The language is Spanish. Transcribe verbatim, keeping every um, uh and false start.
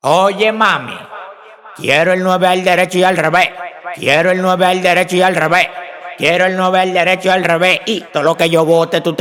Oye, mami, quiero el nueve al derecho y al revés. Quiero el nueve al derecho y al revés. Quiero el nueve al derecho y al revés. Y todo lo que yo vote, tú